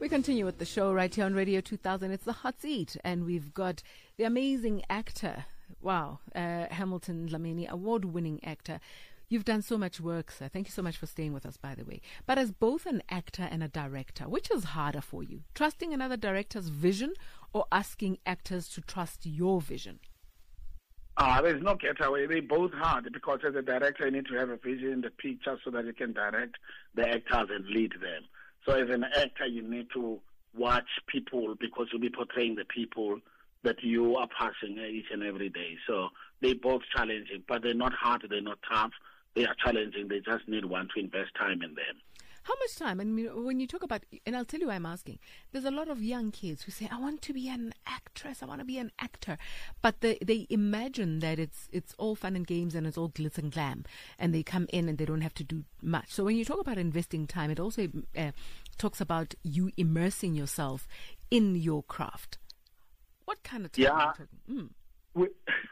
We continue with the show right here on Radio 2000. It's the Hot Seat, and we've got the amazing actor, Hamilton Dlamini, award-winning actor. You've done so much work, sir. Thank you so much for staying with us, by the way. But as both an actor and a director, which is harder for you? Trusting another director's vision or asking actors to trust your vision? There's no getaway. They're both hard because as a director, you need to have a vision in the picture so that you can direct the actors and lead them. So as an actor, you need to watch people because you'll be portraying the people that you are passing each and every day. So they're both challenging, but they're not hard, they're not tough. They are challenging. They just need one to invest time in them. How much time? I mean, when you talk about, and I'll tell you why I'm asking, there's a lot of young kids who say, I want to be an actress, I want to be an actor. But they imagine that it's all fun and games and it's all glitz and glam. And they come in and they don't have to do much. So when you talk about investing time, it also talks about you immersing yourself in your craft. What kind of time are you talking?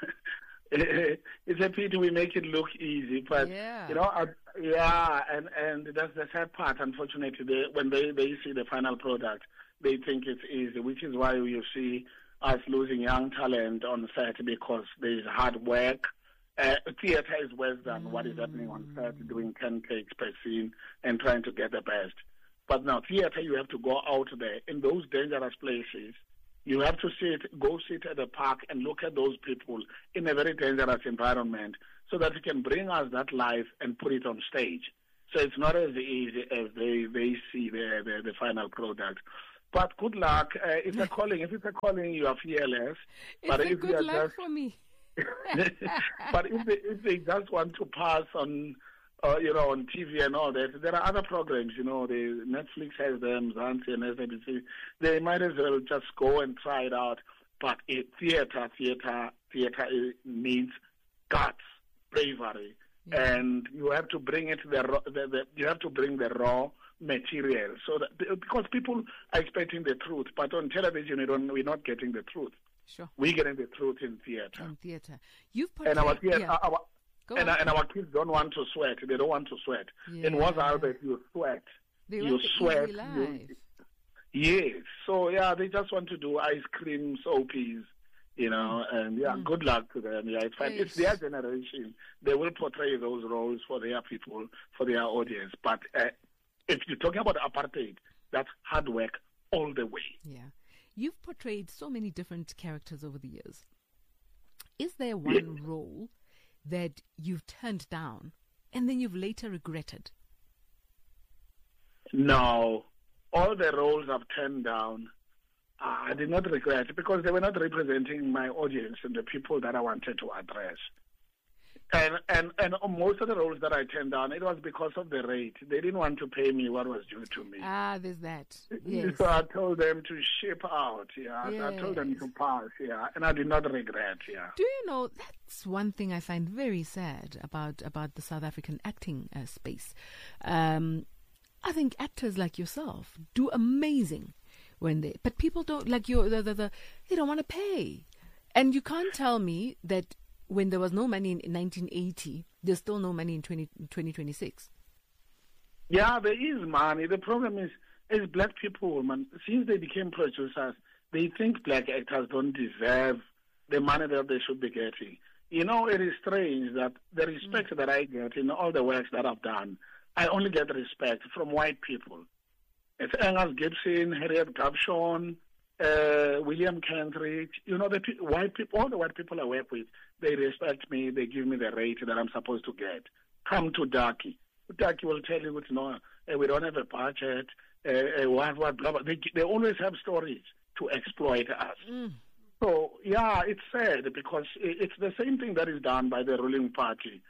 It's a pity we make it look easy, but and that's the sad part. Unfortunately, when they see the final product, they think it's easy, which is why you see us losing young talent on set because there is hard work. Theater is worse than what is happening on set, doing 10 takes per scene and trying to get the best. But now theater, you have to go out there in those dangerous places. You have to go sit at the park and look at those people in a very dangerous environment so that you can bring us that life and put it on stage. So it's not as easy as they see the final product. But good luck. It's a calling. If it's a calling, you are fearless. It's good luck for me. But if they just want to pass on, on TV and all that, there are other programs, the Netflix has them, Zanzi and SABC. They might as well just go and try it out. But theater needs guts, bravery, and you have to bring it you have to bring the raw material. So that because people are expecting the truth, but on television we're not getting the truth. Sure, we're getting the truth in theater. You've put our kids don't want to sweat. They don't want to sweat. Yeah. In What's Albert, you sweat. You sweat. Yes. So, they just want to do ice cream soapies, and good luck to them. Yeah, it's fine. It's their generation. They will portray those roles for their people, for their audience. But if you're talking about apartheid, that's hard work all the way. Yeah. You've portrayed so many different characters over the years. Is there one role that you've turned down and then you've later regretted? No. All the roles I've turned down, I did not regret because they were not representing my audience and the people that I wanted to address. And most of the roles that I turned down, it was because of the rate. They didn't want to pay me what was due to me. There's that. Yes. So I told them to ship out, Yes. I told them to pass, and I did not regret, Do you know, that's one thing I find very sad about the South African acting space. I think actors like yourself do amazing but people don't, like they don't want to pay. And you can't tell me that when there was no money in 1980, there's still no money in 2026. Yeah, there is money. The problem is black people, man, since they became producers, they think black actors don't deserve the money that they should be getting. It is strange that the respect that I get in all the works that I've done, I only get respect from white people. It's Angus Gibson, Harriet Gabshon, William Kendrick, white people, all the white people I work with, they respect me, they give me the rate that I'm supposed to get. Come to Ducky. Ducky will tell you, we don't have a budget, blah, blah, blah. They always have stories to exploit us. So, it's sad because it's the same thing that is done by the ruling party.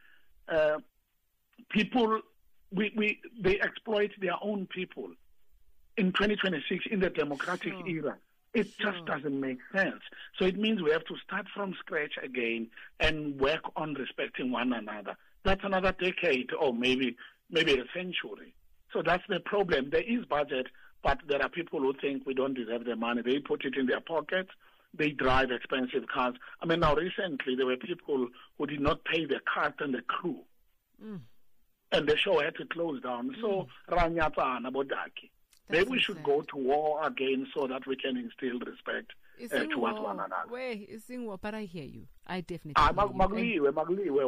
People, they exploit their own people. In 2026, in the democratic era, it just doesn't make sense. So it means we have to start from scratch again and work on respecting one another. That's another decade or maybe a century. So that's the problem. There is budget, but there are people who think we don't deserve the money. They put it in their pockets. They drive expensive cars. I mean, now recently there were people who did not pay the cast and the crew. And the show had to close down. So, Ranyatsana Bodaki. Maybe we should go to war again so that we can instill respect towards one another. But I hear you. I definitely hear you.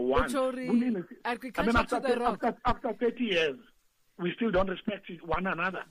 After 30 years, we still don't respect one another.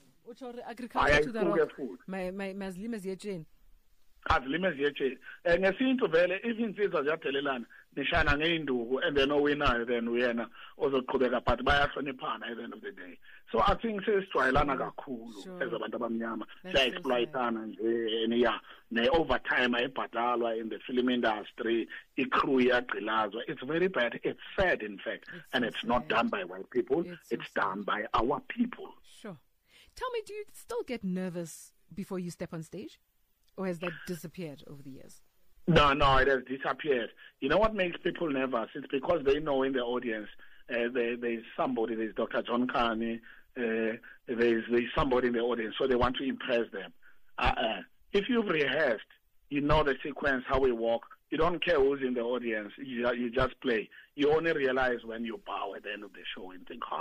Azilime ziyeje ngesinto vele izinsizwa ziyadhelelana nishana ngeinduku and then owinayo then uyena ozoqhubeka but bayahloniphana at the end of the day. So I think sesijwayelana kakhulu as abantu abamnyama siyaexploitana nje ne-overtime ayibhadalwa in the film industry, icrew iyagqilazwa. It's very bad. It's sad in fact, and it's not done by white people. It's done by our people. Sure. Tell me, do you still get nervous before you step on stage? Or has that disappeared over the years? No, it has disappeared. You know what makes people nervous? It's because they know in the audience there's somebody, there's Dr. John Carney, there's somebody in the audience, so they want to impress them. If you've rehearsed, you know the sequence, how we walk, you don't care who's in the audience, you just play. You only realize when you bow at the end of the show and think,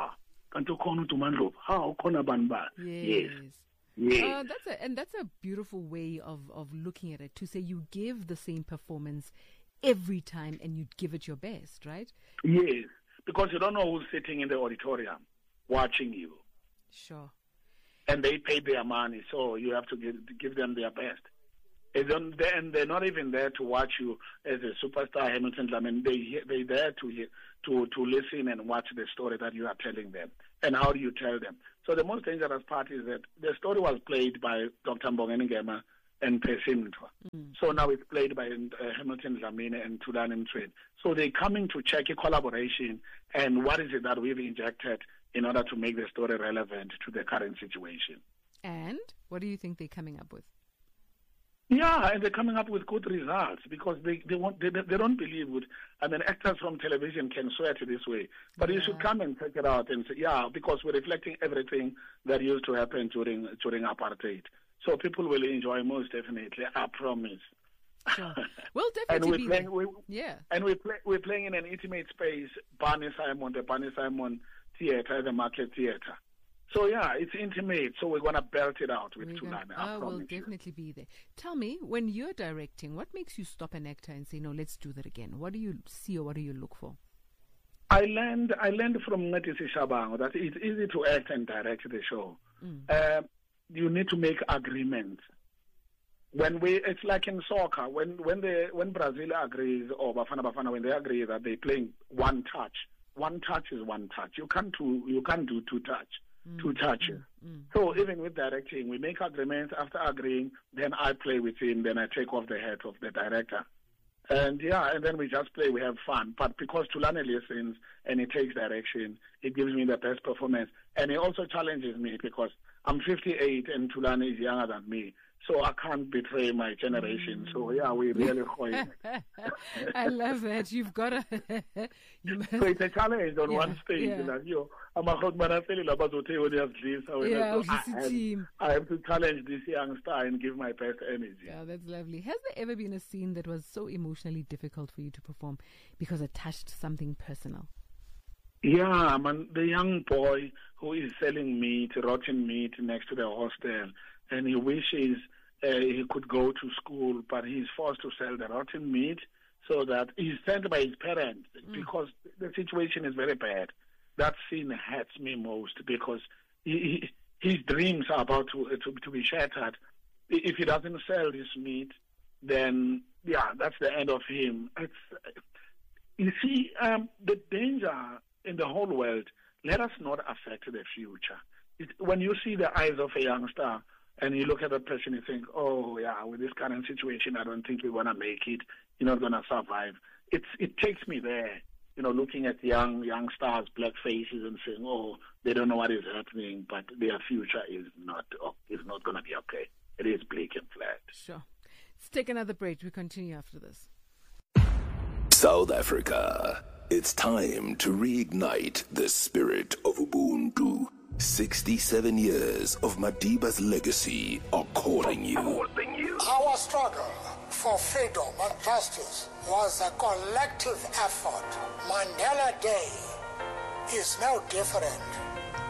yes. Yeah. That's a beautiful way of looking at it, to say you give the same performance every time and you give it your best, right? Yes, because you don't know who's sitting in the auditorium watching you. Sure. And they pay their money, so you have to give them their best. And they're not even there to watch you as a superstar, Hamilton Dlamini. They're there to listen and watch the story that you are telling them. And how do you tell them? So the most dangerous part is that the story was played by Dr. Mbongeni Ngema and Percy Mthwa. So now it's played by Hamilton Dlamini and Thulani Mtshweni. So they're coming to check a collaboration and what is it that we've injected in order to make the story relevant to the current situation. And what do you think they're coming up with? Yeah, and they're coming up with good results because they don't believe it. I mean, actors from television can swear to this way, but you should come and check it out and say, yeah, because we're reflecting everything that used to happen during apartheid. So people will enjoy most definitely, I promise. Sure. We'll definitely And we're playing in an intimate space, the Barney Simon Theatre, the Market Theatre. So, yeah, it's intimate, so we're going to belt it out with Thulani. We'll definitely be there. Tell me, when you're directing, what makes you stop an actor and say, no, let's do that again? What do you see or what do you look for? I learned from Netisi Shabango that it's easy to act and direct the show. You need to make agreements. It's like in soccer, when Brazil agrees, or Bafana, when they agree that they're playing one touch is one touch. You can't do two touches. So even with directing, we make agreements. After agreeing, then I play with him, then I take off the head of the director. And then we just play, we have fun. But because Thulani listens and he takes direction, it gives me the best performance. And he also challenges me because I'm 58 and Thulani is younger than me. So I can't betray my generation. So, yeah, we really I love that. You've got to... So it's a challenge on one stage. Yeah. I have to challenge this young star and give my best energy. Yeah, that's lovely. Has there ever been a scene that was so emotionally difficult for you to perform because it touched something personal? Yeah, man, the young boy who is selling meat, rotten meat next to the hostel, and he wishes he could go to school, but he's forced to sell the rotten meat so that he's sent by his parents because the situation is very bad. That scene hurts me most because his dreams are about to be shattered. If he doesn't sell this meat, then, yeah, that's the end of him. You see, the danger in the whole world, let us not affect the future. When you see the eyes of a youngster and you look at that person, you think, oh, yeah, with this current situation, I don't think we're going to make it. You're not going to survive. It takes me there, looking at young stars, black faces, and saying, oh, they don't know what is happening, but their future is not going to be okay. It is bleak and flat. Sure. Let's take another break. We continue after this. South Africa. It's time to reignite the spirit of Ubuntu. 67 years of Madiba's legacy are calling you. Our struggle for freedom and justice was a collective effort. Mandela Day is no different.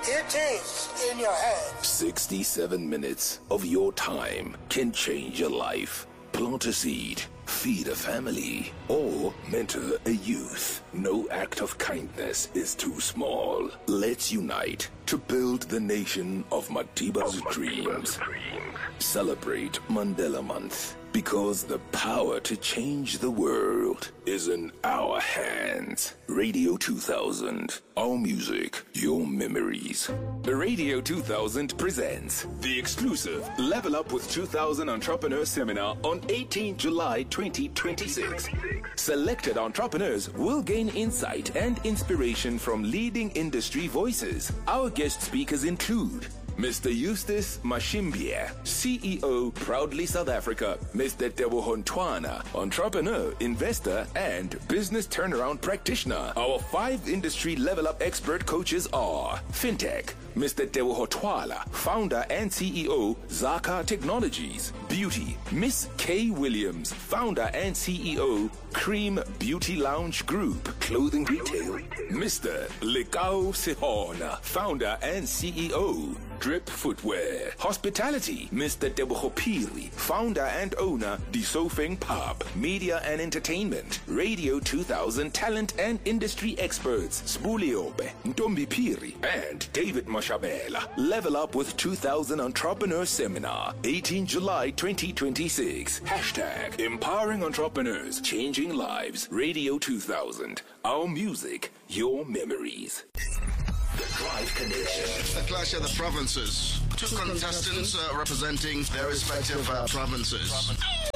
It is in your hands. 67 minutes of your time can change your life. Plant a seed, feed a family, or mentor a youth. No act of kindness is too small. Let's unite to build the nation of Madiba's dreams. Celebrate Mandela Month, because the power to change the world is in our hands. Radio 2000, our music, your memories. Radio 2000 presents the exclusive Level Up with 2000 Entrepreneur Seminar on 18 July 2026. Selected entrepreneurs will gain insight and inspiration from leading industry voices. Our guest speakers include Mr. Eustace Mashimbia, CEO, Proudly South Africa. Mr. Teboho Ntwana, entrepreneur, investor, and business turnaround practitioner. Our 5 industry level up expert coaches are FinTech, Mr. Teboho Ntwana, founder and CEO, Zaka Technologies. Beauty, Miss Kay Williams, founder and CEO, Cream Beauty Lounge Group. Clothing retail, Mr. Lekao Sehona, founder and CEO, Drip Footwear. Hospitality, Mr. Teboho Piri, founder and owner, Disofeng Pub. Media and entertainment, Radio 2000 talent and industry experts, Spuliope, Ntombi Piri, and David Mashabela. Level Up with 2000 Entrepreneur Seminar, 18 July 2026. Hashtag Empowering Entrepreneurs, Changing Lives. Radio 2000, our music, your memories. The Drive Connection. The Clash of the Provinces. Two contestants representing their respective provinces.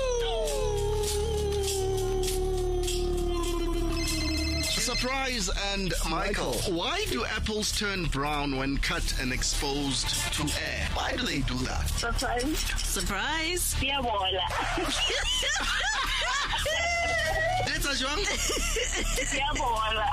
Surprise and Michael. Why do apples turn brown when cut and exposed to air? Why do they do that? Surprise. Diabola. That's a Diabola.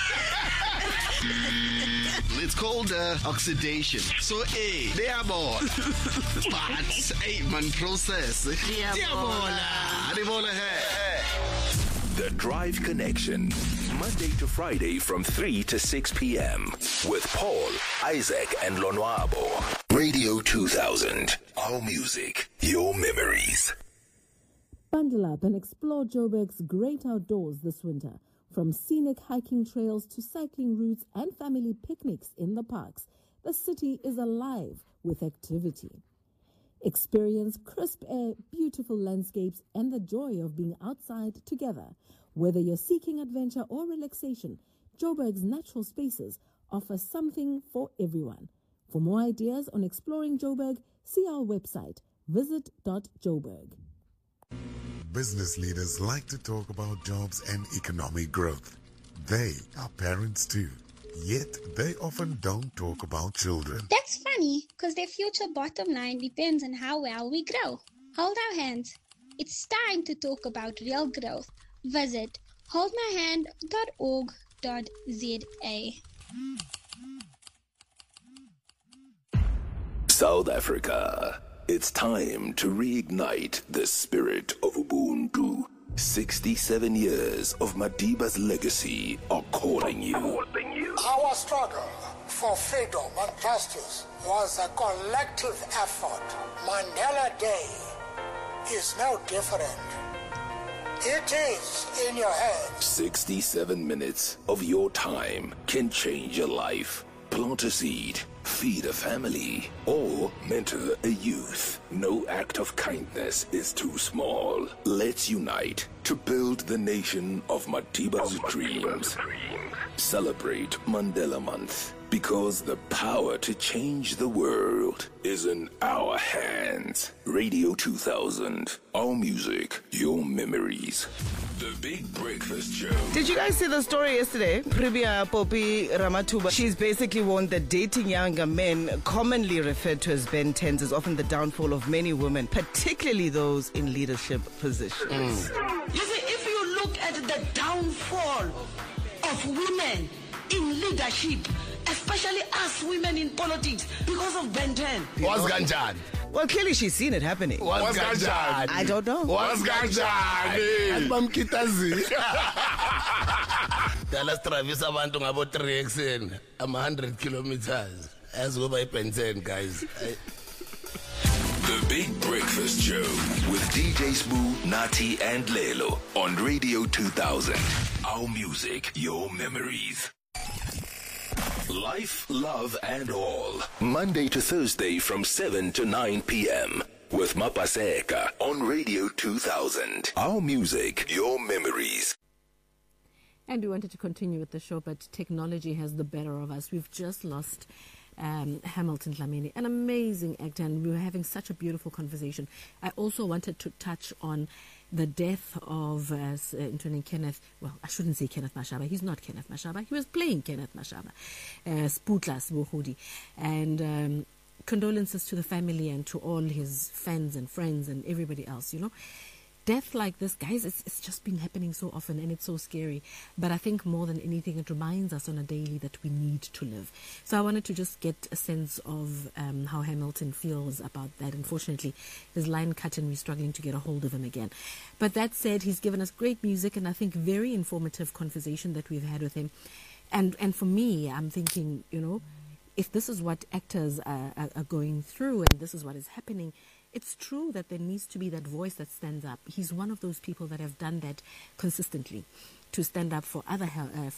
It's called oxidation. So, they are born. But, man, process. Diabola. The Drive Connection, Monday to Friday from 3 to 6 p.m. with Paul, Isaac, and Lonwabo. Radio 2000, our music, your memories. Bundle up and explore Joburg's great outdoors this winter. From scenic hiking trails to cycling routes and family picnics in the parks, the city is alive with activity. Experience crisp air, beautiful landscapes, and the joy of being outside together. Whether you're seeking adventure or relaxation, Joburg's natural spaces offer something for everyone. For more ideas on exploring Joburg, see our website, visit.joburg. Business leaders like to talk about jobs and economic growth. They are parents too. Yet, they often don't talk about children. That's funny, because their future bottom line depends on how well we grow. Hold our hands. It's time to talk about real growth. Visit holdmyhand.org.za. South Africa. It's time to reignite the spirit of Ubuntu. 67 years of Madiba's legacy are calling you. Our struggle for freedom and justice was a collective effort. Mandela Day is no different. It is in your hands. 67 minutes of your time can change your life. Plant a seed, feed a family, or mentor a youth. No act of kindness is too small. Let's unite to build the nation of Madiba's dreams. Celebrate Mandela Month, because the power to change the world is in our hands. Radio 2000, our music, your memories. The Big Breakfast Show. Did you guys see the story yesterday? Premier Poppy Ramathuba. She's basically warned that dating younger men, commonly referred to as Ben 10s, is often the downfall of many women, particularly those in leadership positions. You see, if you look at the downfall of women in leadership, especially us women in politics, because of Ben 10. What's Ganjan? Well, clearly she's seen it happening. What's Ganjan? I don't know. What's Ganjan? Albamkitazi. Dallas Travis abantu ngabo 3 exen. I'm 100 kilometers. As were my concern, guys. The Big Breakfast Show with DJ Smooth, Nati, and Lelo on Radio 2000. Our music, your memories. Life, love, and all. Monday to Thursday from 7 to 9 p.m. with Mapaseka on Radio 2000. Our music, your memories. And we wanted to continue with the show, but technology has the better of us. We've just lost Hamilton Dlamini, an amazing actor, and we were having such a beautiful conversation. I also wanted to touch on the death of Kenneth, well, I shouldn't say Kenneth Mashaba. He's not Kenneth Mashaba. He was playing Kenneth Mashaba, Sputlas Bohudi. And condolences to the family and to all his fans and friends and everybody else, you know. Death like this, guys, it's just been happening so often, and it's so scary. But I think more than anything, it reminds us on a daily that we need to live. So I wanted to just get a sense of how Hamilton feels about that. Unfortunately, his line cut and we're struggling to get a hold of him again. But that said, he's given us great music and I think very informative conversation that we've had with him. And for me, I'm thinking, you know, if this is what actors are going through and this is what is happening, it's true that there needs to be that voice that stands up. He's one of those people that have done that consistently, to stand up for other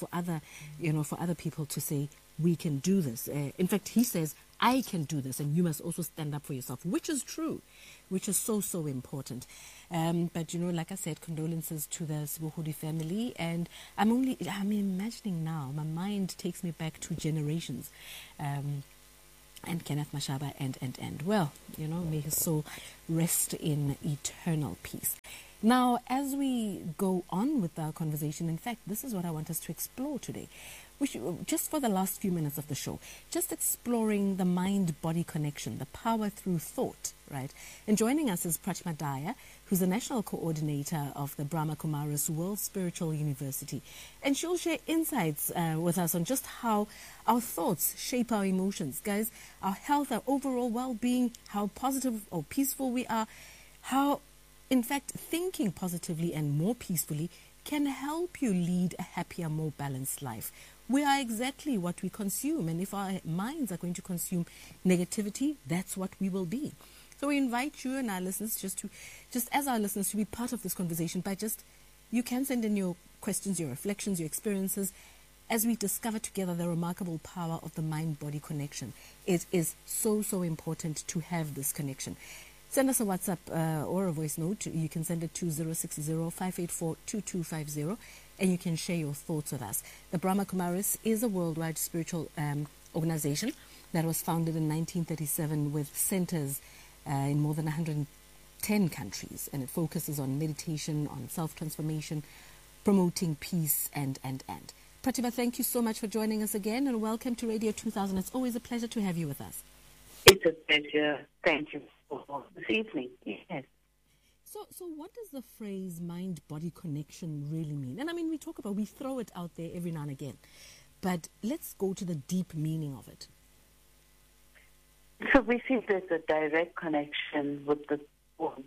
people to say, we can do this. In fact, he says, I can do this, and you must also stand up for yourself, which is true, which is so, so important. But, you know, like I said, condolences to the Sibohudi family. And I'm imagining now, my mind takes me back to generations. And Kenneth Mashaba and well, you know, may his soul rest in eternal peace. Now, as we go on with our conversation, in fact, this is what I want us to explore today. Just for the last few minutes of the show, just exploring the mind-body connection, the power through thought, right? And joining us is Pratima Daya, who's the national coordinator of the Brahma Kumaris World Spiritual University. And she'll share insights with us on just how our thoughts shape our emotions. Guys, our health, our overall well-being, how positive or peaceful we are, how, in fact, thinking positively and more peacefully can help you lead a happier, more balanced life. We are exactly what we consume, and if our minds are going to consume negativity, that's what we will be. So we invite you and our listeners just as our listeners to be part of this conversation by you can send in your questions, your reflections, your experiences as we discover together the remarkable power of the mind-body connection. It is so, so important to have this connection. Send us a WhatsApp or a voice note. You can send it to 060-584-2250 and you can share your thoughts with us. The Brahma Kumaris is a worldwide spiritual organization that was founded in 1937 with centers in more than 110 countries, and it focuses on meditation, on self-transformation, promoting peace and. Pratima, thank you so much for joining us again and welcome to Radio 2000. It's always a pleasure to have you with us. It's a pleasure. Thank you for this evening. Yes. So what does the phrase mind-body connection really mean? And I mean, we throw it out there every now and again, but let's go to the deep meaning of it. So we see there's a direct connection with the soul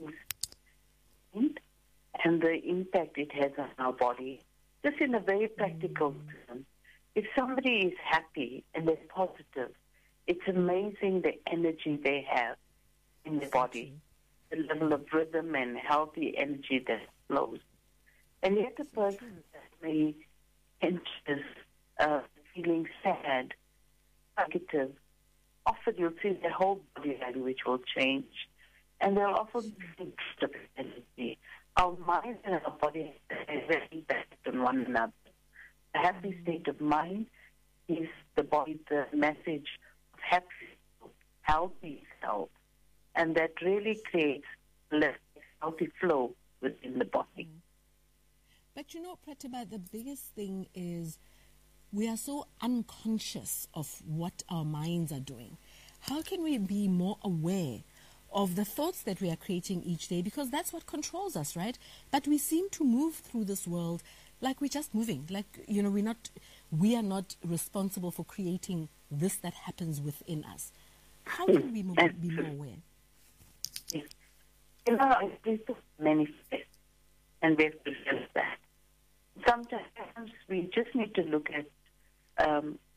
and the impact it has on our body. Just in a very practical term, if somebody is happy and they're positive, it's amazing the energy they have in their body, the level of rhythm and healthy energy that flows. And yet the person that may anxious, feeling sad, negative, often you'll see their whole body language will change, and they'll often feel of energy. Our mind and our body are very impact on one another. A happy state of mind gives the body the message of happy, healthy self, and that really creates a healthy flow within the body. But you know, Pratima, the biggest thing is we are so unconscious of what our minds are doing. How can we be more aware of the thoughts that we are creating each day? Because that's what controls us, right? But we seem to move through this world like we're just moving. Like, you know, we are not responsible for creating this that happens within us. How can we be more aware? Yes. You know, it's manifest, and we have to realize that. Sometimes we just need to look at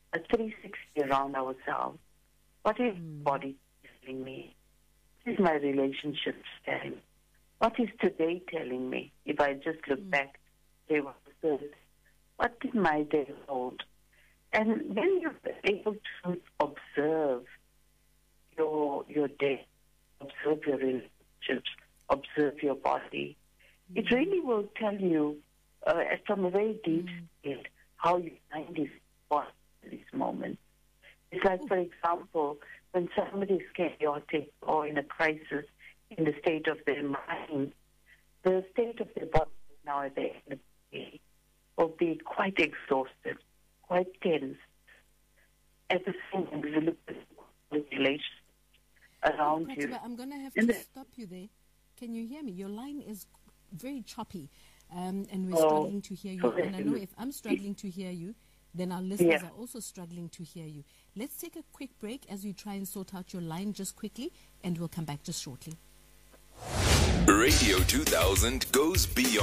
a 360 around ourselves. What is body telling me? What is my relationship telling me? What is today telling me? If I just look back, day was good. What did my day hold? And when you're able to observe your day, observe your relationships, observe your body, it really will tell you from a very deep state how your mind is at this moment. It's like, for example, when somebody is chaotic or in a crisis in the state of their mind, the state of their body now at the end of the day will be quite exhausted, quite tense. At the same time, if you look at the relations around you. I'm going to have to stop you there. Can you hear me? Your line is very choppy, and we're struggling to hear you. And I know if I'm struggling to hear you, then our listeners are also struggling to hear you. Let's take a quick break as we try and sort out your line just quickly, and we'll come back just shortly. Radio 2000 goes beyond.